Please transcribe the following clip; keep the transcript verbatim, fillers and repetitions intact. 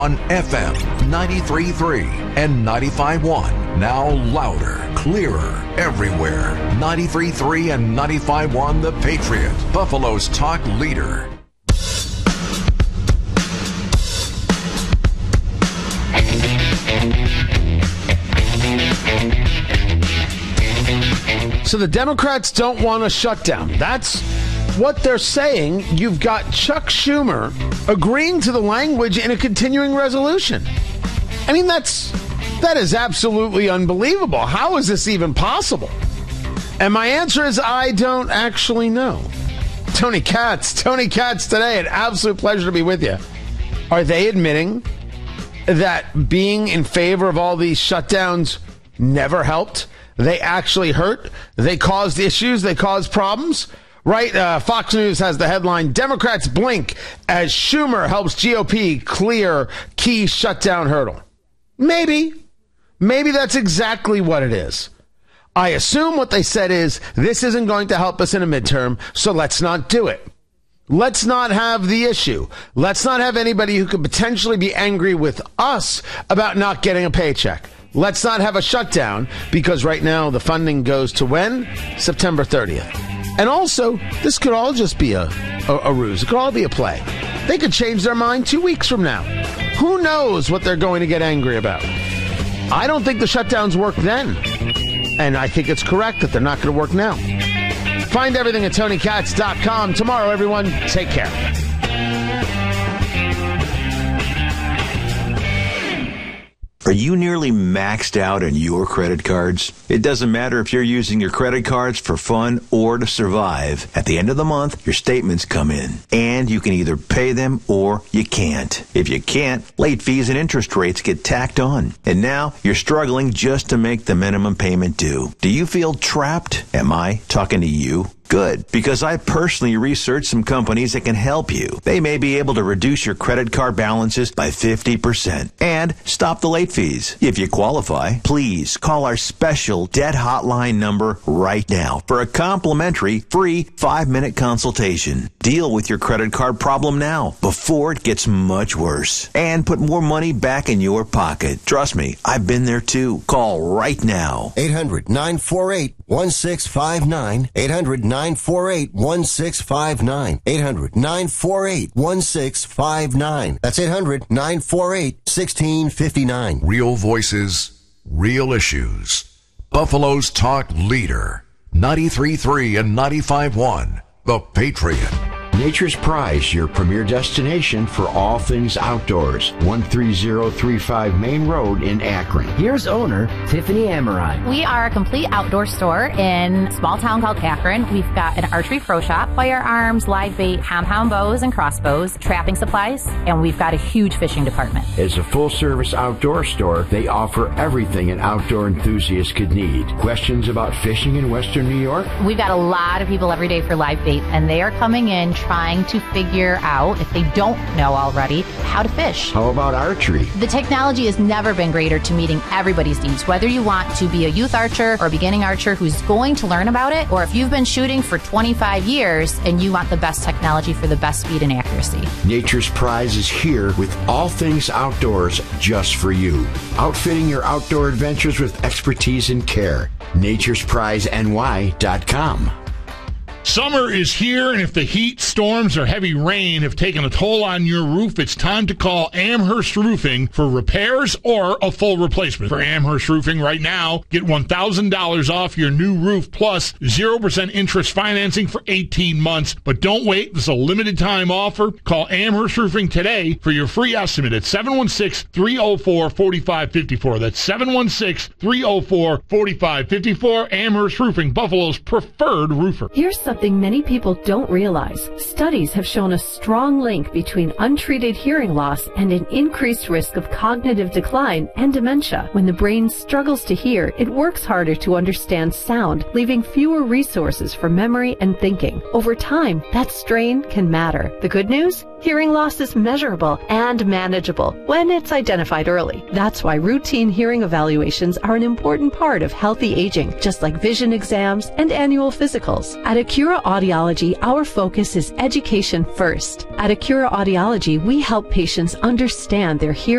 On F M ninety-three point three and ninety-five point one. Now louder, clearer, everywhere. ninety-three point three and ninety-five point one The Patriot, Buffalo's talk leader. So the Democrats don't want a shutdown. That's what they're saying. You've got Chuck Schumer agreeing to the language in a continuing resolution. I mean, that's that is absolutely unbelievable. How is this even possible? And my answer is I don't actually know. Tony Katz, Tony Katz today, an absolute pleasure to be with you. Are they admitting that being in favor of all these shutdowns never helped? They actually hurt. They caused issues. They caused problems. Right? Uh, Fox News has the headline, Democrats blink as Schumer helps G O P clear key shutdown hurdle. Maybe. Maybe that's exactly what it is. I assume what they said is, this isn't going to help us in a midterm, so let's not do it. Let's not have the issue. Let's not have anybody who could potentially be angry with us about not getting a paycheck. Let's not have a shutdown, because right now the funding goes to when? September thirtieth. And also, this could all just be a, a, a ruse. It could all be a play. They could change their mind two weeks from now. Who knows what they're going to get angry about? I don't think the shutdowns work then. And I think it's correct that they're not going to work now. Find everything at Tony Katz dot com. Tomorrow, everyone, take care. Are you nearly maxed out on your credit cards? It doesn't matter if you're using your credit cards for fun or to survive. At the end of the month, your statements come in, and you can either pay them or you can't. If you can't, late fees and interest rates get tacked on. And now you're struggling just to make the minimum payment due. Do you feel trapped? Am I talking to you? Good, because I personally researched some companies that can help you. They may be able to reduce your credit card balances by fifty percent and stop the late fees. If you qualify, please call our special debt hotline number right now for a complimentary free five-minute consultation. Deal with your credit card problem now before it gets much worse and put more money back in your pocket. Trust me, I've been there too. Call right now. eight hundred nine four eight one six five nine. eight hundred nine four eight one six five nine. eight hundred nine four eight one six five nine. That's eight hundred nine four eight one six five nine. Real voices, real issues. Buffalo's talk leader. ninety-three point three and ninety-five point one. The Patriot. Nature's Prize, your premier destination for all things outdoors. one three zero three five Main Road in Akron. Here's owner Tiffany Amarai. We are a complete outdoor store in a small town called Akron. We've got an archery pro shop, firearms, live bait, compound bows and crossbows, trapping supplies, and we've got a huge fishing department. As a full-service outdoor store, they offer everything an outdoor enthusiast could need. Questions about fishing in Western New York? We've got a lot of people every day for live bait, and they are coming in trying to figure out, if they don't know already, how to fish. How about archery? The technology has never been greater to meeting everybody's needs, whether you want to be a youth archer or a beginning archer who's going to learn about it, or if you've been shooting for twenty-five years and you want the best technology for the best speed and accuracy. Nature's Prize is here with all things outdoors just for you. Outfitting your outdoor adventures with expertise and care. Nature's Prize N Y dot com. Summer is here, and if the heat, storms, or heavy rain have taken a toll on your roof, it's time to call Amherst Roofing for repairs or a full replacement. For Amherst Roofing right now, get one thousand dollars off your new roof plus zero percent interest financing for eighteen months. But don't wait. This is a limited time offer. Call Amherst Roofing today for your free estimate at seven one six, three oh four, four five five four. That's seven one six, three oh four, four five five four. Amherst Roofing, Buffalo's preferred roofer. Here's something many people don't realize. Studies have shown a strong link between untreated hearing loss and an increased risk of cognitive decline and dementia. When the brain struggles to hear, it works harder to understand sound, leaving fewer resources for memory and thinking. Over time, that strain can matter. The good news? Hearing loss is measurable and manageable when it's identified early. That's why routine hearing evaluations are an important part of healthy aging, just like vision exams and annual physicals. At Acute Acura Audiology, our focus is education first. At Acura Audiology, we help patients understand their hearing